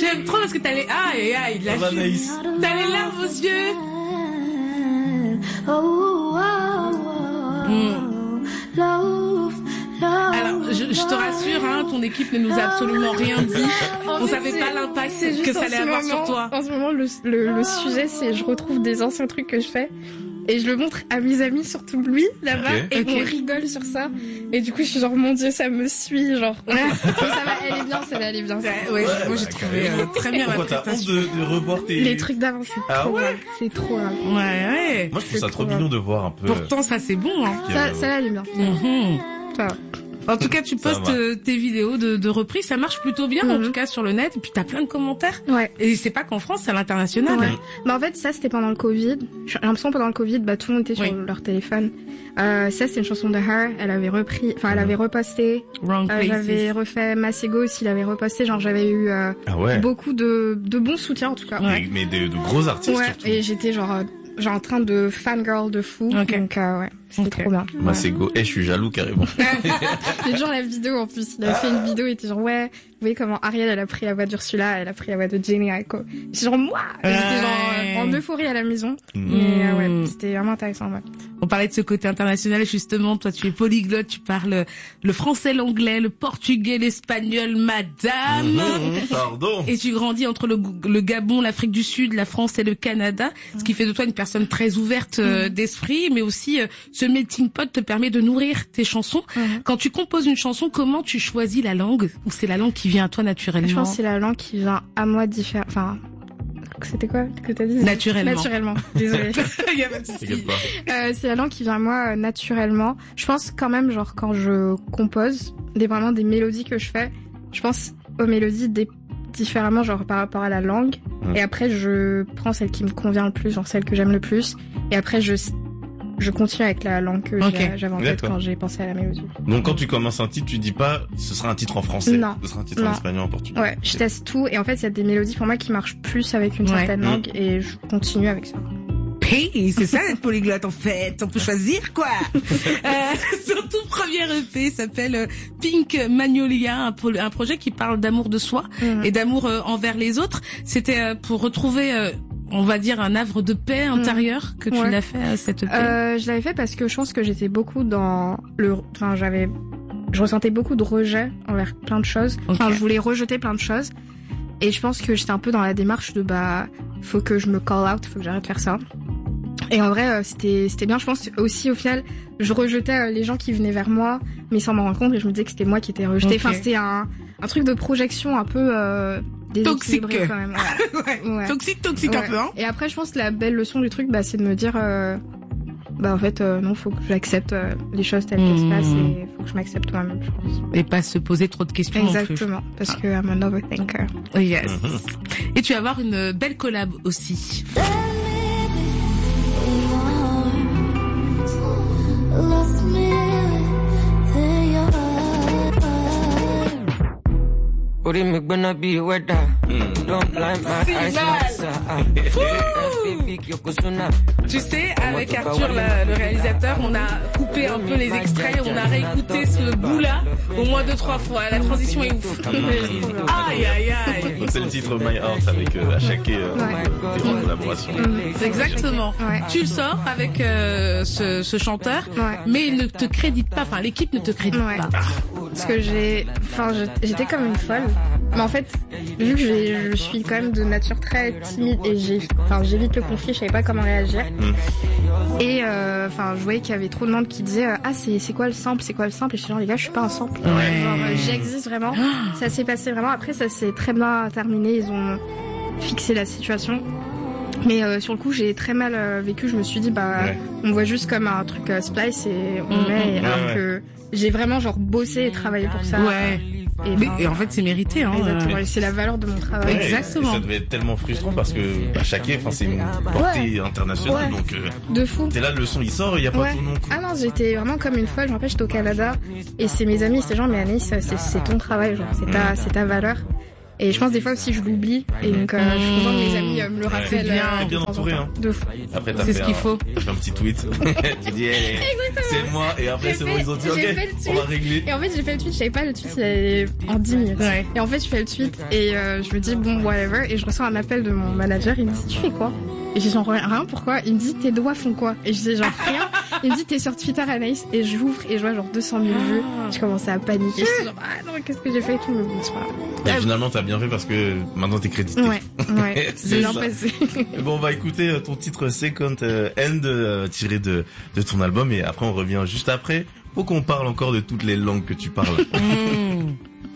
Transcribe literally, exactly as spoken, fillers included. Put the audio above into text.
J'aime trop parce que t'as les... Ah, et ah, il a... T'as les larmes aux yeux. Mmh. Alors, je, je te rassure, hein, ton équipe ne nous a absolument rien dit. On savait pas l'impact que ça allait avoir sur toi. En ce moment, le, le, le sujet, c'est je retrouve des anciens trucs que je fais. Et je le montre à mes amis, surtout lui, là-bas, okay. et okay. on rigole sur ça. Et du coup, je suis genre, mon Dieu, ça me suit, genre. Mais ça va, elle est bien, celle-là, elle est bien. Ouais, ouais, moi j'ai trouvé euh, très bien la prestation. T'as honte de, de revoir tes... Les trucs d'avant, c'est ah trop ouais grave. C'est trop grave. Ouais, ouais. Moi, je trouve ça trop mignon de voir un peu... Pourtant, ça, c'est bon, hein. Ça, celle-là, elle est bien. Mm-hmm. Ça va. En tout cas, tu postes tes vidéos de, de reprise, ça marche plutôt bien, mm-hmm. en tout cas sur le net, et puis t'as plein de commentaires. Ouais. Et c'est pas qu'en France, c'est à l'international. Ouais. Bah en fait, ça c'était pendant le Covid. J'ai l'impression pendant le Covid, bah tout le monde était sur oui. leur téléphone. Euh, ça c'est une chanson de Her, elle avait repris, enfin elle avait reposté. Wrong euh, j'avais refait Masego aussi, il avait reposté, genre j'avais eu euh, ah ouais. beaucoup de de bons soutiens en tout cas. Ouais. Mais, mais de, de gros artistes. Ouais. Surtout. Et j'étais genre euh, genre en train de fangirl de fou. Okay. Donc euh, ouais. C'était okay. trop bien. Masego, eh, je suis jaloux carrément. J'ai genre la vidéo en plus. Il a fait une vidéo, il était genre ouais, vous voyez comment Ariel elle a pris la voix d'Ursula, elle a pris la voix de Jenny Aiko. J'étais genre moi, ouais. J'étais genre en euphorie à la maison. Mmh. Mais euh, ouais, c'était vraiment intéressant. Ouais. On parlait de ce côté international justement. Toi, tu es polyglotte, tu parles le français, l'anglais, le portugais, l'espagnol, madame. Mmh, pardon. Et tu grandis entre le, le Gabon, l'Afrique du Sud, la France et le Canada, mmh. ce qui fait de toi une personne très ouverte euh, mmh. d'esprit, mais aussi euh, ce melting pot te permet de nourrir tes chansons. Mmh. Quand tu composes une chanson, comment tu choisis la langue? Ou c'est la langue qui vient à toi naturellement? Je pense que c'est la langue qui vient à moi différent. Enfin, c'était quoi que t'as dit? Naturellement. Naturellement. Désolée. Il y a pas de souci. Euh, c'est la langue qui vient à moi euh, naturellement. Je pense quand même, genre, quand je compose, des, vraiment des mélodies que je fais, je pense aux mélodies des différemment, genre par rapport à la langue. Mmh. Et après, je prends celle qui me convient le plus, genre celle que j'aime le plus. Et après, je je continue avec la langue que okay. j'avais en tête quand j'ai pensé à la mélodie. Donc quand tu commences un titre, tu dis pas ce sera un titre en français, non. ce sera un titre non. en espagnol, en portugais. Ouais, je teste tout et en fait il y a des mélodies pour moi qui marchent plus avec une ouais. certaine mmh. langue et je continue avec ça. Hey, c'est ça d'être polyglotte en fait, on peut choisir quoi. euh, son tout premier E P s'appelle Pink Magnolia, un, pro- un projet qui parle d'amour de soi mmh. et d'amour euh, envers les autres. C'était euh, pour retrouver... Euh, on va dire un havre de paix intérieur mmh. que tu ouais. l'as fait à cette E P. Euh, je l'avais fait parce que je pense que j'étais beaucoup dans le, enfin j'avais, je ressentais beaucoup de rejet envers plein de choses. Okay. Enfin je voulais rejeter plein de choses et je pense que j'étais un peu dans la démarche de bah faut que je me call out, faut que j'arrête de faire ça. Et en vrai euh, c'était c'était bien. Je pense aussi au final je rejetais euh, les gens qui venaient vers moi mais sans m'en rendre compte et je me disais que c'était moi qui étais rejetée. Okay. Enfin c'était un un truc de projection un peu euh, toxique quand même. Ouais. ouais. Toxique, toxique ouais. un peu, hein. Et après, je pense que la belle leçon du truc, bah, c'est de me dire, euh, bah, en fait, euh, non, faut que j'accepte euh, les choses telles mmh. qu'elles se passent et faut que je m'accepte moi-même, je pense. Et pas se poser trop de questions. Exactement. Non plus. Parce ah. que I'm an overthinker. Oh, yes. Mmh. Et tu vas avoir une belle collab aussi. Tu sais, avec Arthur, la, le réalisateur, on a coupé un peu les extraits, on a réécouté ce bout-là au moins deux, trois fois. La transition est ouf. Aïe, aïe, aïe. C'est le titre My Heart avec euh, Achake euh, ouais. des collaborations. Mmh. Exactement. Ouais. Tu le sors avec euh, ce, ce chanteur, ouais. mais il ne te crédite pas, enfin l'équipe ne te crédite ouais. pas. Parce que j'ai, enfin j'étais comme une folle. Mais en fait, vu que j'ai, je suis quand même de nature très timide et j'ai, enfin j'évite le conflit, je savais pas comment réagir. Mmh. Et euh, enfin, je voyais qu'il y avait trop de monde qui disaient ah c'est c'est quoi le sample, c'est quoi le sample. Et je suis genre les gars, je suis pas un sample. Ouais. Genre j'existe vraiment. Ça s'est passé vraiment. Après ça s'est très bien terminé. Ils ont fixé la situation. Mais euh, sur le coup, j'ai très mal euh, vécu. Je me suis dit bah ouais. on me voit juste comme un truc euh, splice et on mmh. met. Et, alors ouais. que j'ai vraiment genre bossé et travaillé pour ça. Ouais. Et, mais, et en fait, c'est mérité, hein. Exactement. Et c'est la valeur de mon travail. Ouais, exactement. Et ça devait être tellement frustrant parce que bah, chaque enfin, c'est une portée ouais. internationale, ouais. donc euh, de fou. T'es là, le son il sort, il y a pas ouais. ton nom. Ah non, j'étais vraiment comme une folle. Je me rappelle, j'étais au Canada et c'est mes amis, c'était genre mais Anaïs, c'est, c'est ton travail, genre c'est ta, c'est ta valeur. Et je pense des fois aussi je l'oublie. Et donc, euh, je suis contente que mes amis euh, me le rappellent. bien, euh, bien de temps en entouré, temps. hein. De fou. Après, t'as C'est fait ce qu'il un, faut. t'as fait un petit tweet. Tu dis, hey, c'est moi. Et après, J'ai c'est bon, fait- ils ont dit, j'ai ok, fait le on va tweet. régler. Et en fait, j'ai fait le tweet, je savais pas le tweet, il est en dix minutes. Ouais. Et en fait, je fais le tweet et euh, je me dis, bon, whatever. Et je reçois un appel de mon manager, il me dit, tu fais quoi? Et j'ai genre rien, pourquoi? Il me dit, tes doigts font quoi? Et je dis genre rien. Il me dit, t'es sur Twitter, Anaïs. Et j'ouvre et je vois genre deux cent mille vues. Je commençais à paniquer. Je suis genre, ah non, qu'est-ce que j'ai fait et tout, mais bon, c'est pas grave. Et finalement, t'as bien fait parce que maintenant t'es crédité. Ouais, ouais, C'est c'est bien ça. passé. Et bon, on va écouter euh, ton titre Second euh, End euh, tiré de, de ton album et après on revient juste après pour qu'on parle encore de toutes les langues que tu parles. Mmh.